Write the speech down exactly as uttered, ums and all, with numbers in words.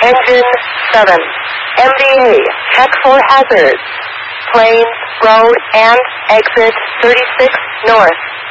Engine seven. M D A, check for hazards. Plane, road, and exit thirty-six north.